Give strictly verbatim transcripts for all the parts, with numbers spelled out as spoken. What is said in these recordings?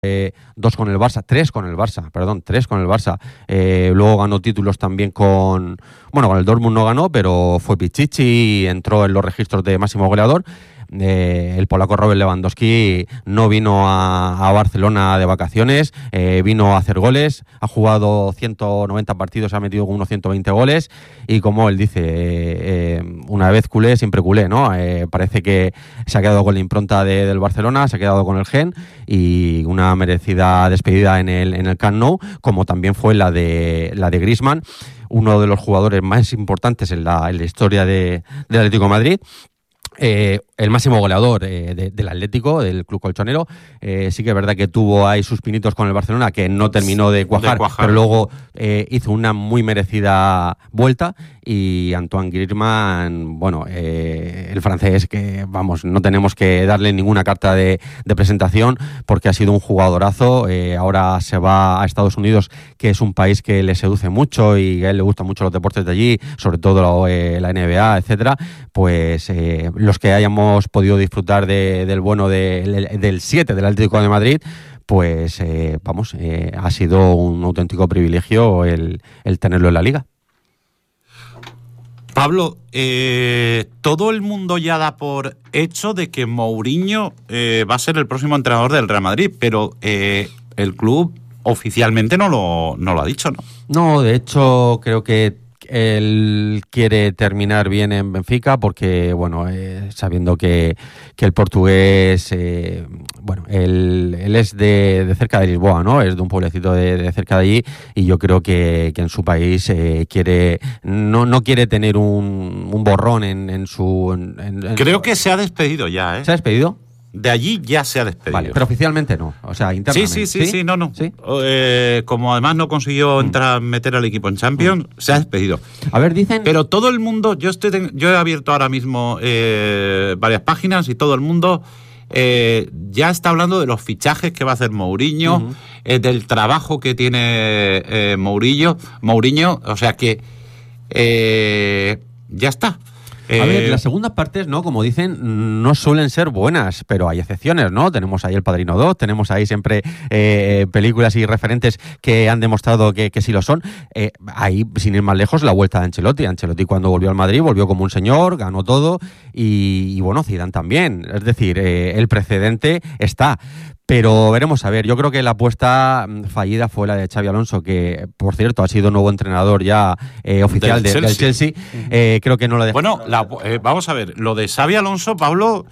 Eh, dos con el Barça, tres con el Barça, perdón, tres con el Barça. Eh, luego ganó títulos también con, bueno, con el Dortmund no ganó, pero fue Pichichi y entró en los registros de máximo goleador. Eh, el polaco Robert Lewandowski no vino a, a Barcelona de vacaciones, eh, vino a hacer goles, ha jugado ciento noventa partidos, ha metido unos ciento veinte goles y como él dice, eh, eh, una vez culé, siempre culé, ¿no? Eh, parece que se ha quedado con la impronta de, del Barcelona, se ha quedado con el gen y una merecida despedida en el, en el Camp Nou, como también fue la de, la de Griezmann, uno de los jugadores más importantes en la, en la historia de, del Atlético de Madrid. Eh, el máximo goleador eh, de, del Atlético, del club colchonero. Eh, sí que es verdad que tuvo ahí sus pinitos con el Barcelona, que no terminó de cuajar, de cuajar. Pero luego eh, hizo una muy merecida vuelta. Y Antoine Griezmann, bueno, eh, el francés, que vamos, no tenemos que darle ninguna carta de, de presentación porque ha sido un jugadorazo. Eh, ahora se va a Estados Unidos, que es un país que le seduce mucho y a él le gustan mucho los deportes de allí, sobre todo la, eh, la N B A, etcétera. Pues eh, los que hayamos podido disfrutar de, del bueno de, del siete del Atlético de Madrid, pues eh, vamos, eh, ha sido un auténtico privilegio el, el tenerlo en la liga. Pablo, eh, todo el mundo ya da por hecho de que Mourinho eh, va a ser el próximo entrenador del Real Madrid, pero eh, el club oficialmente no lo, no lo ha dicho, ¿no? No, de hecho creo que él quiere terminar bien en Benfica porque, bueno, eh, sabiendo que, que el portugués, eh, bueno, él, él es de, de cerca de Lisboa, ¿no? Es de un pueblecito de, de cerca de allí y yo creo que, que en su país eh, quiere, no, no quiere tener un, un borrón en, en su... En, en, creo su... que se ha despedido ya, ¿eh? ¿Se ha despedido? De allí ya se ha despedido. Vale, pero oficialmente no, o sea, internamente. Sí, sí, sí, sí, sí no, no. ¿Sí? Eh, como además no consiguió entrar, mm. meter al equipo en Champions, mm. se ha despedido. A ver, dicen... Pero todo el mundo, yo estoy, yo he abierto ahora mismo eh, varias páginas y todo el mundo eh, ya está hablando de los fichajes que va a hacer Mourinho, uh-huh. eh, del trabajo que tiene eh, Mourinho, Mourinho, o sea que eh, ya está. A ver, las segundas partes, ¿no? Como dicen, no suelen ser buenas, pero hay excepciones, ¿no? Tenemos ahí El Padrino dos, tenemos ahí siempre eh, películas y referentes que han demostrado que, que sí lo son. Eh, ahí, sin ir más lejos, la vuelta de Ancelotti. Ancelotti cuando volvió al Madrid, volvió como un señor, ganó todo y, y bueno, Zidane también. Es decir, eh, el precedente está. Pero veremos a ver, yo creo que la apuesta fallida fue la de Xabi Alonso, que por cierto ha sido nuevo entrenador ya eh, oficial del, de, Chelsea. del Chelsea. Eh, creo que no lo dejó. Bueno, la, eh, vamos a ver, lo de Xabi Alonso, Pablo,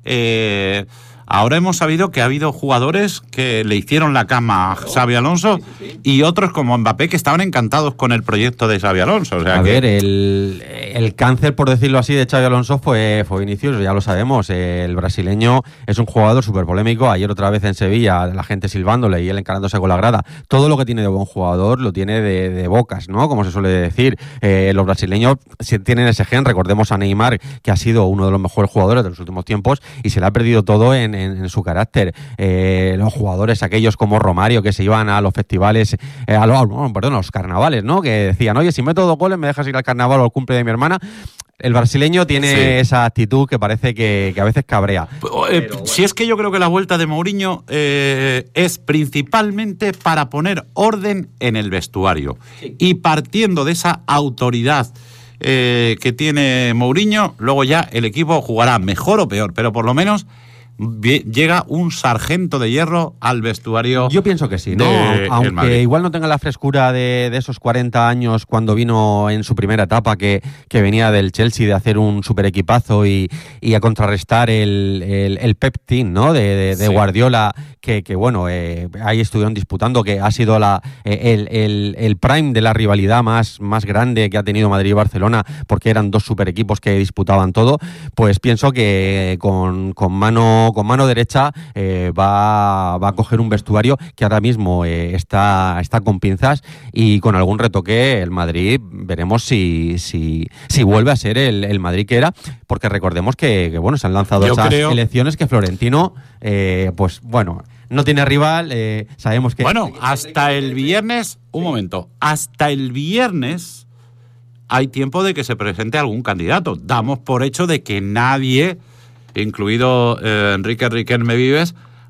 eh, ahora hemos sabido que ha habido jugadores que le hicieron la cama a Xabi Alonso sí, sí, sí. y otros como Mbappé que estaban encantados con el proyecto de Xabi Alonso. O sea a que... ver, el, el cáncer, por decirlo así, de Xabi Alonso fue, fue Vinicius, ya lo sabemos. El brasileño es un jugador súper polémico. Ayer otra vez en Sevilla, la gente silbándole y él encarándose con la grada. Todo lo que tiene de buen jugador lo tiene de, de bocas, ¿no? Como se suele decir. Eh, los brasileños tienen ese gen. Recordemos a Neymar, que ha sido uno de los mejores jugadores de los últimos tiempos y se le ha perdido todo en En, en su carácter. Eh, los jugadores aquellos como Romario que se iban a los festivales, eh, a los, no, perdón, a los carnavales, ¿no? Que decían, oye, si meto dos goles me dejas ir al carnaval o al cumple de mi hermana. El brasileño tiene sí. esa actitud que parece que, que a veces cabrea. Eh, Pero, si bueno. es que yo creo que la vuelta de Mourinho eh, es principalmente para poner orden en el vestuario. Sí. Y partiendo de esa autoridad eh, que tiene Mourinho, luego ya el equipo jugará mejor o peor, pero por lo menos llega un sargento de hierro al vestuario. Yo pienso que sí, ¿no? Aunque igual no tenga la frescura de, de esos cuarenta años cuando vino en su primera etapa, que, que venía del Chelsea de hacer un super equipazo y, y a contrarrestar el, el, el Pep Team, ¿no? De, de, de sí. Guardiola, que, que bueno, eh, ahí estuvieron disputando, que ha sido la, eh, el, el, el prime de la rivalidad más, más grande que ha tenido Madrid y Barcelona, porque eran dos super equipos que disputaban todo. Pues pienso que con, con mano con mano derecha eh, va, va a coger un vestuario que ahora mismo eh, está, está con pinzas y con algún retoque el Madrid veremos si, si, si vuelve a ser el, el Madrid que era, porque recordemos que, que bueno, se han lanzado Yo esas creo... elecciones que Florentino eh, pues bueno, no tiene rival, eh, sabemos que... Bueno, hasta el viernes, un momento, hasta el viernes hay tiempo de que se presente algún candidato. Damos por hecho de que nadie, incluido eh, Enrique Riquelme Vives,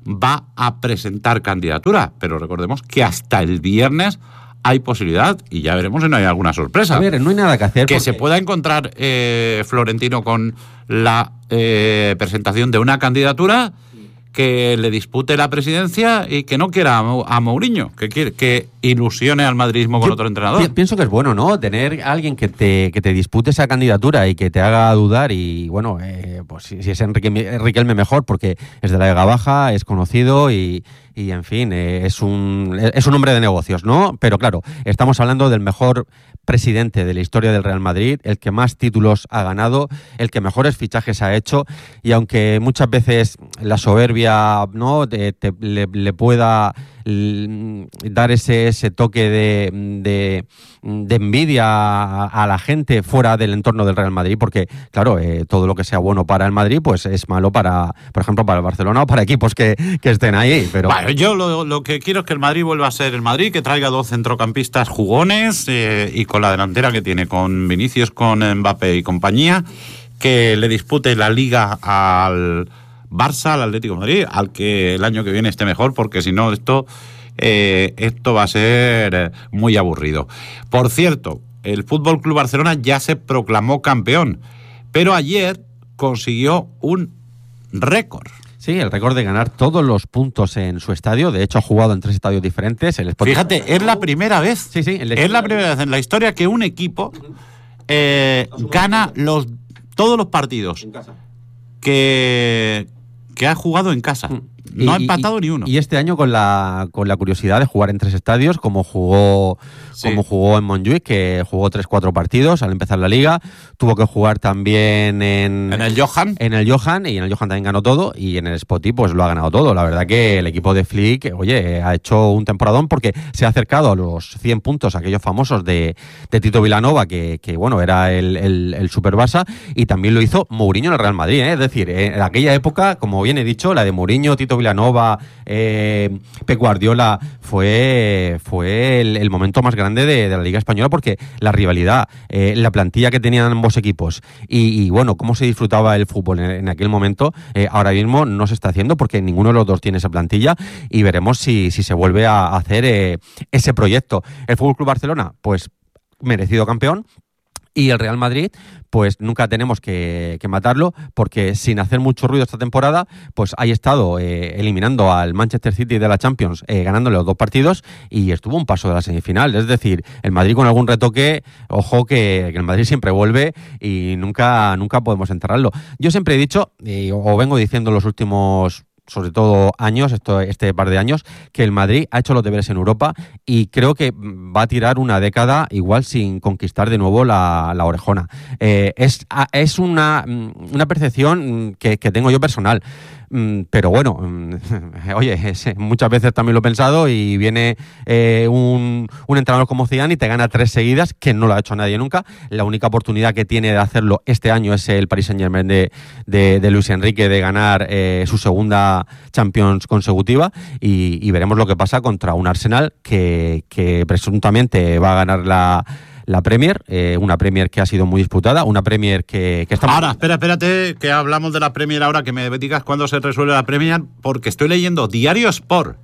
va a presentar candidatura, pero recordemos que hasta el viernes hay posibilidad, y ya veremos si no hay alguna sorpresa. A ver, no hay nada que hacer. Que porque... se pueda encontrar eh, Florentino con la eh, presentación de una candidatura que le dispute la presidencia y que no quiera a Mourinho, que quiere que ilusione al madridismo con Yo otro entrenador. Pi- pienso que es bueno, ¿no? Tener a alguien que te, que te dispute esa candidatura y que te haga dudar y, bueno, eh, pues si, si es Enrique, Riquelme mejor porque es de la Vega Baja, es conocido y, y en fin, eh, es un es un hombre de negocios, ¿no? Pero claro, estamos hablando del mejor presidente de la historia del Real Madrid, el que más títulos ha ganado, el que mejores fichajes ha hecho, y aunque muchas veces la soberbia, ¿no?, te, te, le, le pueda l- dar ese, ese toque de, de, de envidia a, a la gente fuera del entorno del Real Madrid, porque claro, eh, todo lo que sea bueno para el Madrid pues es malo para, por ejemplo, para el Barcelona o para equipos que, que estén ahí. Pero bueno, yo lo, lo que quiero es que el Madrid vuelva a ser el Madrid, que traiga dos centrocampistas jugones eh, y con la delantera que tiene, con Vinicius, con Mbappé y compañía, que le dispute la Liga al Barça, al Atlético de Madrid, al que el año que viene esté mejor, porque si no esto eh, esto va a ser muy aburrido. Por cierto, el Fútbol Club Barcelona ya se proclamó campeón, pero ayer consiguió un récord. sí, el récord de ganar todos los puntos en su estadio. De hecho, ha jugado en tres estadios diferentes. El Sport... Fíjate, es la primera vez. Sí, sí, el... Es la primera vez en la historia que un equipo eh, gana los todos los partidos en casa. que, que ha jugado en casa. No ha empatado y, ni uno. Y este año con la con la curiosidad de jugar en tres estadios, como jugó sí. como jugó en Montjuic, que jugó tres cuatro partidos al empezar la liga. Tuvo que jugar también en... En el Johan. En el Johan, y en el Johan también ganó todo, y en el Spotty pues lo ha ganado todo. La verdad que el equipo de Flick, oye, ha hecho un temporadón porque se ha acercado a los cien puntos, aquellos famosos de, de Tito Vilanova, que, que bueno, era el, el, el Super Barça, y también lo hizo Mourinho en el Real Madrid, ¿eh? Es decir, en aquella época, como bien he dicho, la de Mourinho, Tito Vilanova, eh, Pep Guardiola, fue, fue el, el momento más grande de, de la Liga Española, porque la rivalidad, eh, la plantilla que tenían ambos equipos y, y bueno, cómo se disfrutaba el fútbol en, en aquel momento, eh, ahora mismo no se está haciendo porque ninguno de los dos tiene esa plantilla, y veremos si, si se vuelve a hacer eh, ese proyecto. El Fútbol Club Barcelona, pues merecido campeón. Y el Real Madrid, pues nunca tenemos que, que matarlo, porque sin hacer mucho ruido esta temporada, pues ha estado eh, eliminando al Manchester City de la Champions, eh, ganándole los dos partidos, y estuvo un paso de la semifinal. Es decir, el Madrid con algún retoque, ojo que, que el Madrid siempre vuelve y nunca, nunca podemos enterrarlo. Yo siempre he dicho, eh, o vengo diciendo los últimos... sobre todo años, esto, este par de años, que el Madrid ha hecho los deberes en Europa y creo que va a tirar una década igual sin conquistar de nuevo la, la orejona. Eh, es, es una, una percepción que, que tengo yo personal. Pero bueno, oye, es, muchas veces también lo he pensado, y viene eh, un, un entrenador como Zidane y te gana tres seguidas, que no lo ha hecho nadie nunca. La única oportunidad que tiene de hacerlo este año es el Paris Saint-Germain de, de, de Luis Enrique, de ganar eh, su segunda Champions consecutiva, y, y veremos lo que pasa contra un Arsenal que, que presuntamente va a ganar la... la Premier, eh, una Premier que ha sido muy disputada, una Premier que, que está... Ahora, espera, espérate, que hablamos de la Premier ahora, que me digas cuándo se resuelve la Premier, porque estoy leyendo Diario Sport,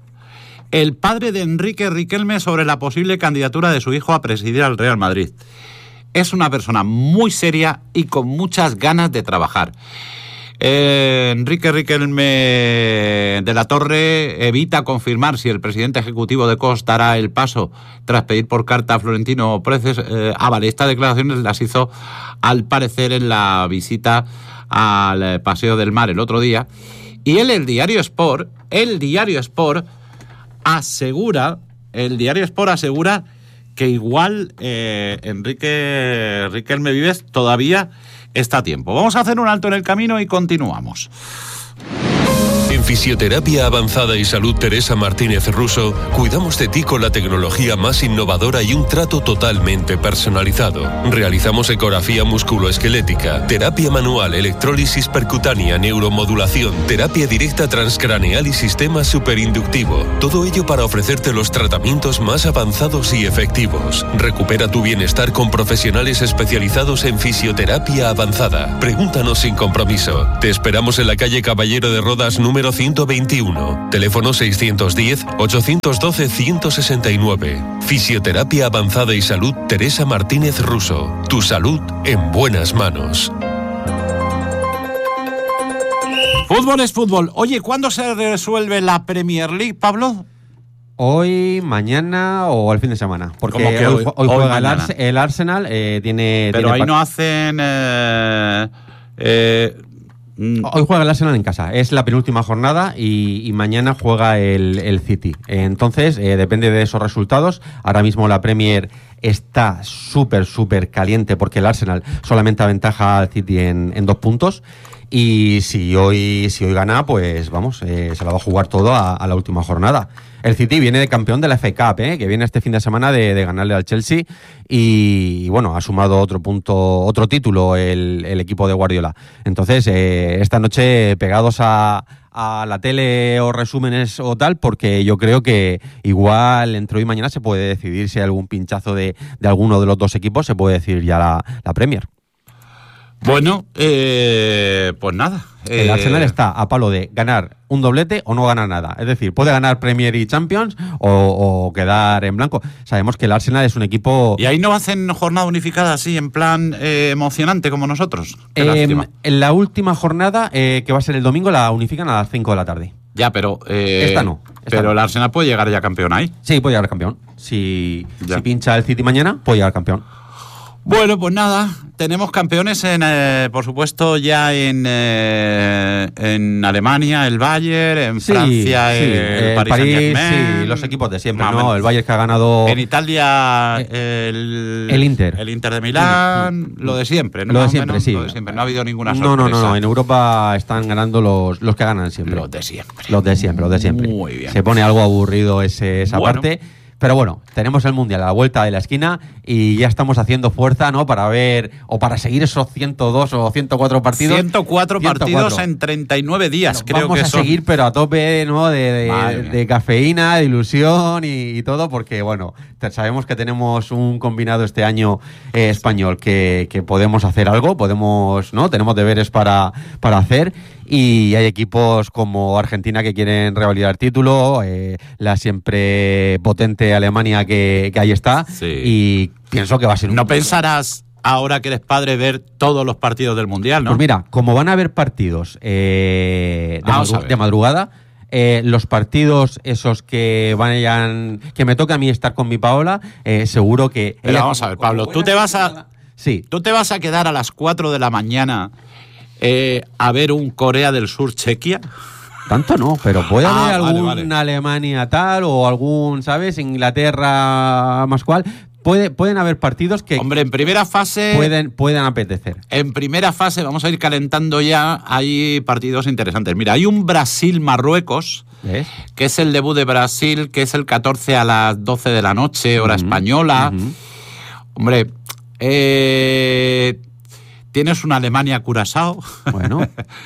el padre de Enrique Riquelme, sobre la posible candidatura de su hijo a presidir al Real Madrid. Es una persona muy seria y con muchas ganas de trabajar. Eh, Enrique Riquelme de la Torre evita confirmar si el presidente ejecutivo de C O S dará el paso tras pedir por carta a Florentino Pérez. Eh, ah, vale, estas declaraciones las hizo al parecer en la visita al Paseo del Mar el otro día. Y él, el Diario Sport, el Diario Sport asegura, el Diario Sport asegura que igual eh, Enrique Riquelme Vives todavía está a tiempo. Vamos a hacer un alto en el camino y continuamos. En Fisioterapia Avanzada y Salud Teresa Martínez Russo, cuidamos de ti con la tecnología más innovadora y un trato totalmente personalizado. Realizamos ecografía musculoesquelética, terapia manual, electrólisis percutánea, neuromodulación, terapia directa transcraneal y sistema superinductivo. Todo ello para ofrecerte los tratamientos más avanzados y efectivos. Recupera tu bienestar con profesionales especializados en fisioterapia avanzada. Pregúntanos sin compromiso. Te esperamos en la calle Caballero de Rodas número cero ciento veintiuno. Teléfono seiscientos diez, ochocientos doce, ciento sesenta y nueve. Fisioterapia Avanzada y Salud Teresa Martínez Russo. Tu salud en buenas manos. Fútbol es fútbol. Oye, ¿cuándo se resuelve la Premier League, Pablo? Hoy, mañana o el fin de semana. Porque ¿Cómo que hoy, hoy? hoy Hoy, juega el, mañana. Ars- el Arsenal. Eh, tiene, Pero tiene ahí par- no hacen... Eh, eh, mm, Hoy juega el Arsenal en casa. Es la penúltima jornada y, y mañana juega el, el City. Entonces, eh, depende de esos resultados. Ahora mismo la Premier está súper, súper caliente porque el Arsenal solamente aventaja al City en, en dos puntos. Y si hoy, si hoy gana, pues vamos, eh, se la va a jugar todo a, a la última jornada. El City viene de campeón de la F A Cup, ¿eh? Que viene este fin de semana de, de ganarle al Chelsea y, y, bueno, ha sumado otro punto, otro título el, el equipo de Guardiola. Entonces, eh, esta noche pegados a, a la tele o resúmenes o tal, porque yo creo que igual entre hoy y mañana se puede decidir si hay algún pinchazo de, de alguno de los dos equipos, se puede decidir ya la, la Premier. Bueno, eh, pues nada. El eh, Arsenal está a palo de ganar un doblete o no ganar nada. Es decir, puede ganar Premier y Champions o, o quedar en blanco. Sabemos que el Arsenal es un equipo... ¿Y ahí no hacen jornada unificada así, en plan eh, emocionante como nosotros? Qué Eh, lástima. en la última jornada, eh, que va a ser el domingo, la unifican a las cinco de la tarde. Ya, pero... eh, Esta no, esta pero no. el Arsenal puede llegar ya campeón ahí. Sí, puede llegar campeón. Si, Ya. si pincha el City mañana, puede llegar campeón. Bueno, pues nada, tenemos campeones, en, eh, por supuesto, ya en, eh, en Alemania, el Bayern, en Sí, Francia, sí, el eh, Paris París, Saint-Germain. sí, los equipos de siempre, Más o ¿no? menos. El Bayern que ha ganado... En Italia, el, el Inter. El Inter de Milán, lo de siempre, ¿no? Lo de Más o siempre, menos, sí. Lo de siempre, no ha habido ninguna No, sorpresa. no, no, en Europa están ganando los, los que ganan siempre. Los de siempre. Los de siempre, los de siempre. Muy bien. Se pone algo aburrido ese, esa Bueno. parte. Pero bueno, tenemos el Mundial a la vuelta de la esquina y ya estamos haciendo fuerza, ¿no? Para ver, o para seguir esos ciento dos o ciento cuatro partidos. ciento cuatro partidos en treinta y nueve días, Nos creo vamos que a son. seguir, pero a tope, ¿no? De, Madre de, mía. de cafeína, de ilusión y, y todo, porque, bueno, te- sabemos que tenemos un combinado este año eh, español que, que podemos hacer algo, podemos, ¿no? Tenemos deberes para, para hacer y hay equipos como Argentina que quieren revalidar título, eh, la siempre potente Alemania que, que ahí está Sí. y pienso que va a ser un... No pensarás, ahora que eres padre, ver todos los partidos del Mundial, ¿no? Pues mira, como van a haber partidos eh, de, Vamos a madru- ver. de madrugada, eh, los partidos esos que vayan, que me toca a mí estar con mi Paola, eh, seguro que... Pero ella vamos como- a ver, como Pablo, buena tú te vas a- aficionada- Sí, ¿Tú te vas a quedar a las cuatro de la mañana eh, a ver un Corea del Sur-Chequia? tanto no, pero puede Ah, haber vale, algún vale. Alemania tal o algún, ¿sabes? Inglaterra más cual. Puede, pueden haber partidos que Hombre, en primera fase... pueden, pueden apetecer. En primera fase, vamos a ir calentando ya, hay partidos interesantes. Mira, hay un Brasil-Marruecos, ¿Ves? que es el debut de Brasil, que es el catorce a las doce de la noche, hora española. Ujú. Hombre, eh, tienes una Alemania-Curazao. Bueno,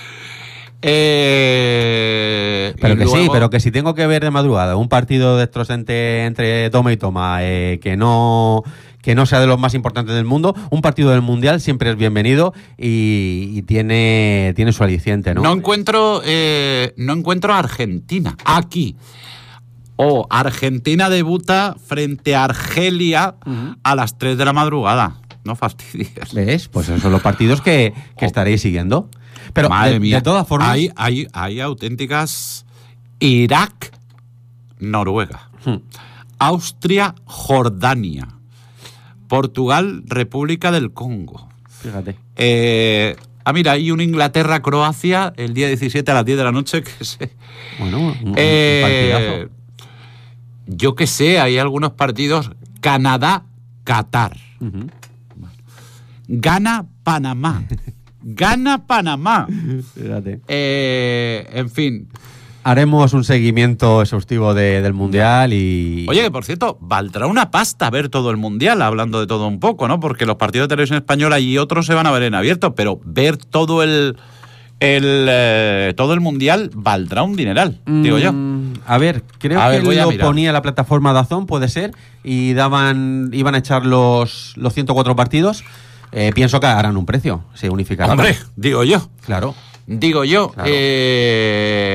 Eh, pero y que sí, luego- pero que si tengo que ver de madrugada un partido de estos entre, entre toma y toma, eh, que no que no sea de los más importantes del mundo, un partido del Mundial siempre es bienvenido y, y tiene, tiene su aliciente, ¿no? No encuentro, eh, no encuentro a Argentina aquí. O Argentina debuta frente a Argelia Ujú. a las tres de la madrugada. No fastidies. ¿Ves? Pues esos son los partidos que, que estaréis siguiendo. Pero Madre de, mía. de todas formas... Hay, hay, hay auténticas... Irak, Noruega. Hmm. Austria, Jordania. Portugal, República del Congo. Fíjate. Eh, ah, mira, hay un Inglaterra-Croacia el día diecisiete a las diez de la noche que se... Bueno, un, un Eh, partidazo. yo qué sé, hay algunos partidos. Canadá-Qatar. Ujú. Gana-Panamá. Gana-Panamá. Fíjate. Eh, en fin. Haremos un seguimiento exhaustivo de- del Mundial y... Oye, que por cierto, valdrá una pasta ver todo el Mundial, hablando de todo un poco, ¿no? Porque los partidos de televisión española y otros se van a ver en abierto, pero ver todo el... el eh, todo el Mundial valdrá un dineral, digo yo. Mm, A ver, creo A que ver, voy a lo mirar. ponía la plataforma DAZN, puede ser, y daban, iban a echar los, los ciento cuatro partidos. Eh, pienso que harán un precio, se unificarán. Hombre, digo yo. Claro. Digo yo, Claro. eh,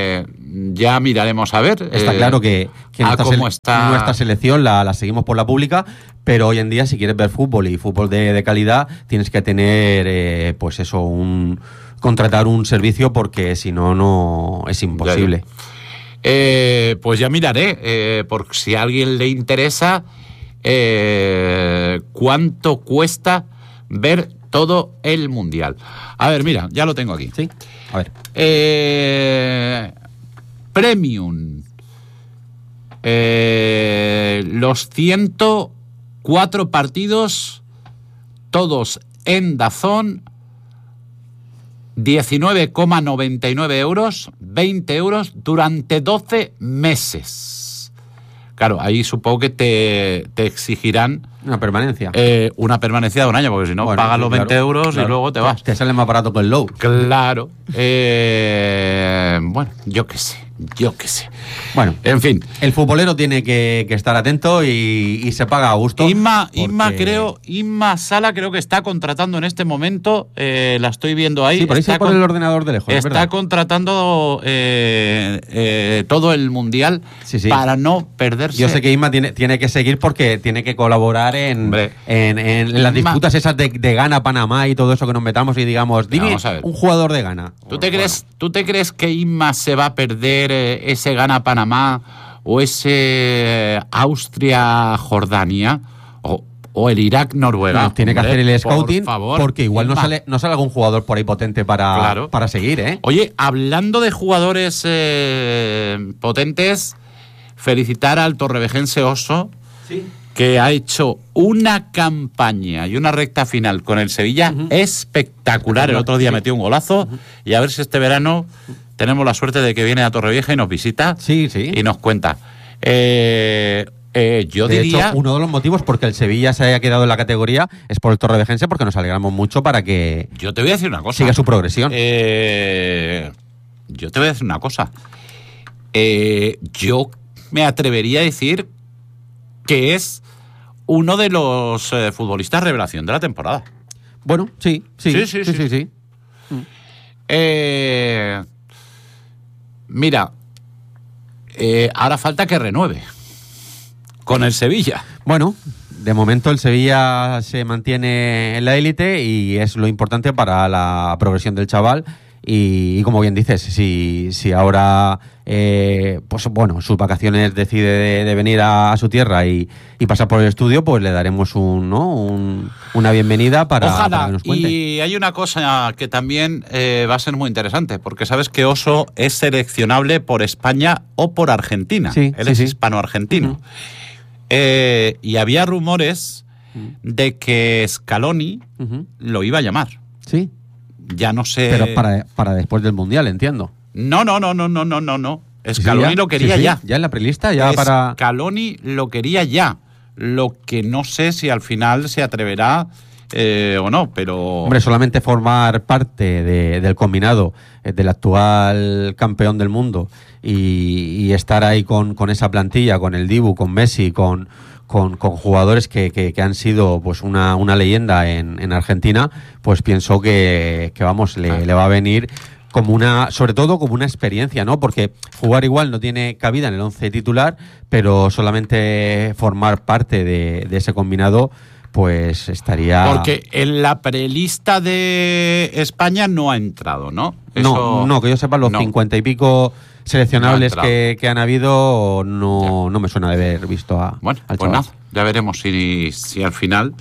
ya miraremos a ver. Está eh, claro que, que nuestra, cómo sele- está... nuestra selección la, la seguimos por la pública, pero hoy en día si quieres ver fútbol y fútbol de, de calidad tienes que tener, eh, pues eso, un contratar un servicio porque si no, no es imposible. Eh, pues ya miraré, eh, por si a alguien le interesa, eh, cuánto cuesta ver todo el Mundial. A ver, mira, ya lo tengo aquí. Sí, a ver. Eh, Premium. Eh, los ciento cuatro partidos, todos en DAZN, diecinueve coma noventa y nueve euros, veinte euros durante doce meses. Claro, ahí supongo que te, te exigirán Una permanencia. eh, una permanencia de un año, porque si no, Bueno, pagas sí, los claro, veinte euros claro. y luego te vas. Te sale más barato que el low. Claro. Eh, bueno, yo qué sé, yo qué sé. Bueno, En fin. el futbolero tiene que, que estar atento y, y se paga a gusto. Inma, porque- Inma creo, Inma Sala creo que está contratando en este momento, eh, la estoy viendo ahí. Sí, por ahí se está ve por con- el ordenador de lejos, es Está verdad. contratando eh, eh, todo el Mundial Sí, sí. para no perderse. Yo sé que Inma tiene, tiene que seguir porque tiene que colaborar en, Hombre. en, en- en las Inma- disputas esas de, de Ghana, Panamá y todo eso que nos metamos y digamos, dime Vamos a ver. un jugador de Ghana. ¿Tú te, crees, ¿Tú te crees que Inma se va a perder eh, ese Ghana-Panamá o ese eh, Austria-Jordania o, o el Irak-Noruega? Nos tiene que Hombre, hacer el por scouting favor, porque igual no Inma. sale, no sale algún jugador por ahí potente para, Claro. para seguir, ¿eh? Oye, hablando de jugadores eh, potentes, felicitar al torrevejense Oso, Sí. que ha hecho una campaña y una recta final con el Sevilla Ujú. espectacular. El otro día Sí. metió un golazo y a ver si este verano tenemos la suerte de que viene a Torrevieja y nos visita Sí, sí. y nos cuenta. Eh, eh, yo de diría... hecho, uno de los motivos por que el Sevilla se haya quedado en la categoría es por el Torrevejense, porque nos alegramos mucho para que Yo te voy a decir una cosa. siga su progresión. Eh, yo te voy a decir una cosa. Eh, yo me atrevería a decir que es uno de los eh, futbolistas revelación de la temporada. Bueno, sí, sí, Sí, sí, sí, sí, sí. sí. Eh, mira, eh, ahora falta que renueve con el Sevilla. Bueno, de momento el Sevilla se mantiene en la élite y es lo importante para la progresión del chaval. Y, y como bien dices, si, si ahora, eh, pues bueno, sus vacaciones decide de, de venir a, a su tierra y, y pasar por el estudio, pues le daremos un, ¿no? un, una bienvenida para, para Ojalá. que nos cuente. Y hay una cosa que también eh, va a ser muy interesante, porque sabes que Oso es seleccionable por España o por Argentina. Sí, Él sí, es sí. hispano-argentino. Ujú. Eh, y había rumores de que Scaloni Ujú. lo iba a llamar. Sí, Ya no sé. pero para, para después del Mundial, entiendo. No, no, no, no, no, no, no, no. Sí, sí, Scaloni ya. lo quería Sí, sí, ya. Ya en la prelista, ya para... Scaloni lo quería ya. Lo que no sé si al final se atreverá eh, o no, pero... Hombre, solamente formar parte de- del combinado eh, del actual campeón del mundo y, y estar ahí con, con esa plantilla, con el Dibu, con Messi, con, con, con jugadores que, que, que han sido pues una, una leyenda en, en Argentina, pues pienso que, que vamos, le, Ah. le va a venir como una, sobre todo como una experiencia, ¿no? Porque jugar igual no tiene cabida en el once titular, pero solamente formar parte de, de ese combinado, pues estaría... Porque en la prelista de España no ha entrado, ¿no? No, Eso- no, que yo sepa, los no. cincuenta y pico seleccionables No ha entrado. que, que han habido, no, no me suena de haber visto a, Bueno, al pues chaval. nada, ya veremos si, si al final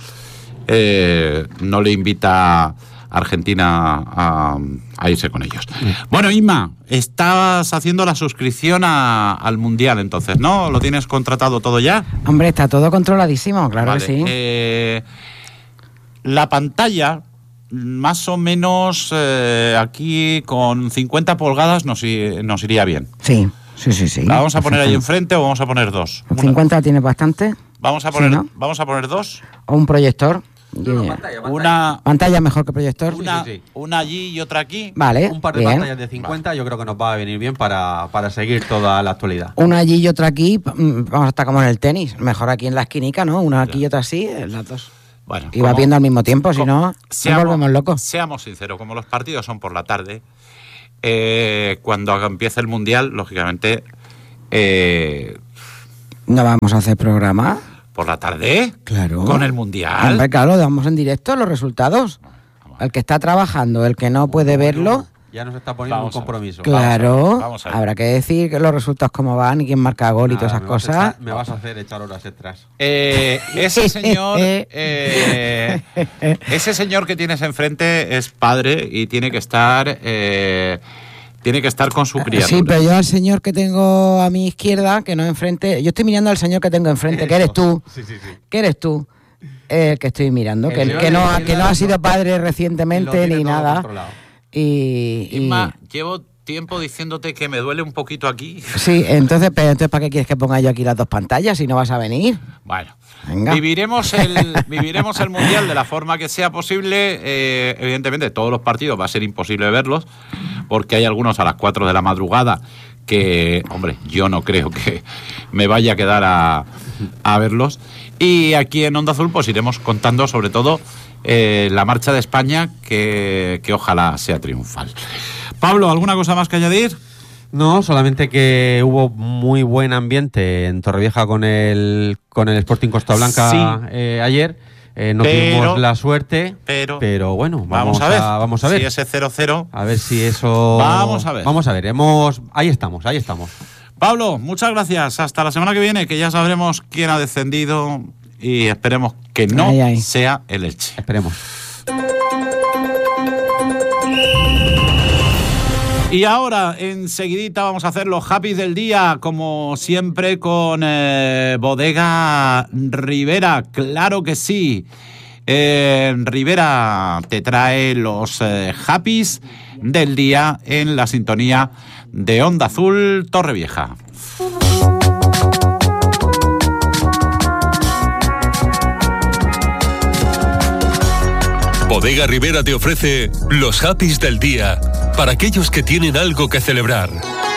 eh, no le invita Argentina a, a irse con ellos. Bueno, Inma, estás haciendo la suscripción a- al Mundial entonces, ¿no? ¿Lo tienes contratado todo ya? Hombre, está todo controladísimo, claro Vale. que sí. Eh, la pantalla, más o menos eh, aquí con cincuenta pulgadas nos, i- nos iría bien. Sí, sí, sí, sí. ¿La vamos a poner ahí Perfecto. enfrente o vamos a poner dos? Una. cincuenta tiene bastante. Vamos a Sí, poner, ¿no? vamos a poner dos. O un proyector. Yeah. Una, Pantalla mejor que proyector. una, sí, sí. una allí y otra aquí. Vale, Un par de bien. pantallas de cincuenta yo creo que nos va a venir bien para, para seguir toda la actualidad. Una allí y otra aquí. mm, Vamos a estar como en el tenis. Mejor aquí en la esquinica, ¿no? Una aquí y otra así, eh, las dos. Bueno, Y va como- viendo al mismo tiempo, si como- no, nos volvemos locos. Seamos sinceros, como los partidos son por la tarde, eh, cuando empiece el Mundial, lógicamente, eh, ¿No vamos a hacer programa? por la tarde, Claro. con el Mundial. Hombre, claro, damos en directo los resultados. El que está trabajando, el que no puede verlo, Ya nos está poniendo Vamos a un ver. compromiso. claro, vamos a ver. habrá que decir que los resultados cómo van y quién marca gol y todas Nada, esas me vas a cosas. echar- me vas a hacer echar horas extras. Eh, ese señor, eh, ese señor que tienes enfrente es padre y tiene que estar, eh, tiene que estar con su criatura. Sí, pero yo al señor que tengo a mi izquierda, que no enfrente, yo estoy mirando al señor que tengo enfrente, que eres tú, Sí, sí, sí. que eres tú, el que estoy mirando, El que, señor que no, de la que no ha sido padre Lo recientemente tiene ni todo nada. controlado. Y, y- Inma, llevo tiempo diciéndote que me duele un poquito aquí. sí, entonces, pero entonces ¿para qué quieres que ponga yo aquí las dos pantallas si no vas a venir? Bueno, Venga. viviremos el, viviremos el Mundial de la forma que sea posible. Eh, evidentemente, todos los partidos va a ser imposible verlos, porque hay algunos a las cuatro de la madrugada que, hombre, yo no creo que me vaya a quedar a, a verlos. Y aquí en Onda Azul pues iremos contando sobre todo eh, la marcha de España, que, que ojalá sea triunfal. Pablo, ¿alguna cosa más que añadir? No, solamente que hubo muy buen ambiente en Torrevieja con el con el Sporting Costa Blanca Sí. eh, ayer. Eh, no Pero- tuvimos la suerte, pero- bueno, vamos, Vamos a ver. vamos a ver. Si ese cero cero. A ver si eso. Vamos a ver. Vamos a ver. Hemos, ahí estamos, ahí estamos. Pablo, muchas gracias. Hasta la semana que viene, que ya sabremos quién ha descendido y esperemos que no Ay, ay. sea el Elche. Esperemos. Y ahora, enseguidita, vamos a hacer los happy del día, como siempre, con eh, Bodega Rivera. Claro que sí. Eh, Rivera te trae los eh, happys del día en la sintonía de Onda Azul Torrevieja. Bodega Rivera te ofrece los happys del día para aquellos que tienen algo que celebrar.